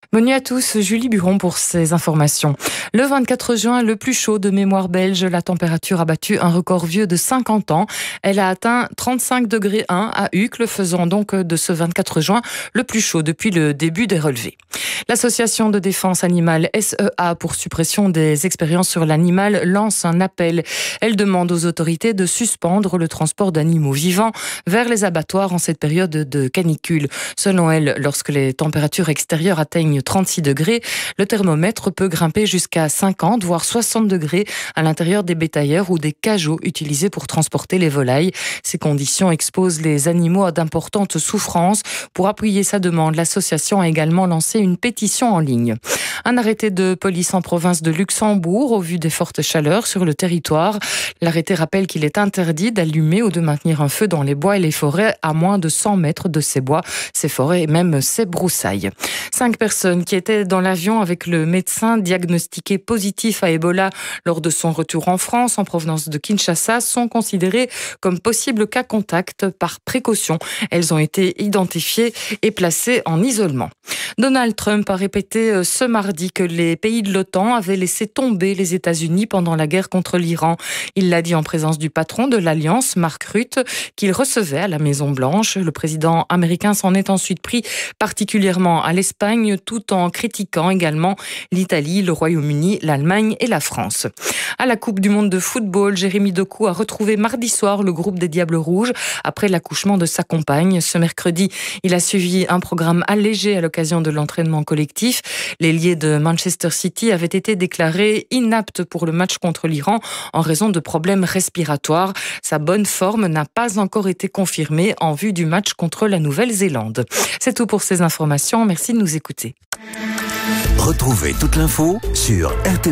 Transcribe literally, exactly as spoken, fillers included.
Bonne nuit à tous, Julie Buron pour ces informations. Le vingt-quatre juin, le plus chaud de mémoire belge, la température a battu un record vieux de cinquante ans. Elle a atteint trente-cinq degrés un à Uccle, faisant donc de ce vingt-quatre juin le plus chaud depuis le début des relevés. L'association de défense animale S E A pour suppression des expériences sur l'animal lance un appel. Elle demande aux autorités de suspendre le transport d'animaux vivants vers les abattoirs en cette période de canicule. Selon elle, lorsque les températures extérieures atteignent trente-six degrés, le thermomètre peut grimper jusqu'à cinquante voire soixante degrés à l'intérieur des bétaillères ou des cageots utilisés pour transporter les volailles. Ces conditions exposent les animaux à d'importantes souffrances. Pour appuyer sa demande, l'association a également lancé une pétition en ligne. Un arrêté de police en province de Luxembourg au vu des fortes chaleurs sur le territoire. L'arrêté rappelle qu'il est interdit d'allumer ou de maintenir un feu dans les bois et les forêts à moins de cent mètres de ces bois, ces forêts et même ces broussailles. Cinq personnes qui étaient dans l'avion avec le médecin diagnostiqué positif à Ebola lors de son retour en France en provenance de Kinshasa sont considérées comme possibles cas contact par précaution. Elles ont été identifiées et placées en isolement. Donald Trump a répété ce mardi que les pays de l'OTAN avaient laissé tomber les États-Unis pendant la guerre contre l'Iran. Il l'a dit en présence du patron de l'Alliance, Mark Rutte, qu'il recevait à la Maison-Blanche. Le président américain s'en est ensuite pris particulièrement à l'Espagne, tout en critiquant également l'Italie, le Royaume-Uni, l'Allemagne et la France. À la Coupe du monde de football, Jérémy Doku a retrouvé mardi soir le groupe des Diables Rouges après l'accouchement de sa compagne. Ce mercredi, il a suivi un programme allégé à l'occasion de l'entraînement collectif. L'ailier de Manchester City avait été déclaré inapte pour le match contre l'Iran en raison de problèmes respiratoires. Sa bonne forme n'a pas encore été confirmée en vue du match contre la Nouvelle-Zélande. C'est tout pour ces informations. Merci de nous écouter. Retrouvez toute l'info sur R T